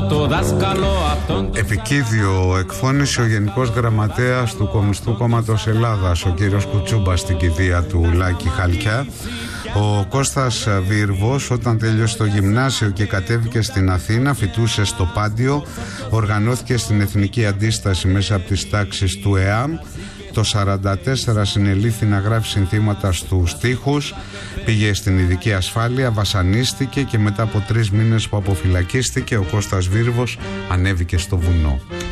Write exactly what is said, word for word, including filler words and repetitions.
Επικίδιο εκφώνησε ο Γενικός Γραμματέας του Κομμουνιστικού Κόμματος Ελλάδας, ο κύριος Κουτσούμπας, στην κηδεία του Λάκη Χαλκιά. Ο Κώστας Βίρβος, όταν τέλειωσε το γυμνάσιο και κατέβηκε στην Αθήνα, φοιτούσε στο Πάντιο, οργανώθηκε στην Εθνική Αντίσταση μέσα από τις τάξεις του ΕΑΜ. Το σαράντα τέσσερα συνελήφθη να γράφει συνθήματα στους τοίχους, πήγε στην ειδική ασφάλεια, βασανίστηκε και μετά από τρεις μήνες που αποφυλακίστηκε, ο Κώστας Βίρβος ανέβηκε στο βουνό.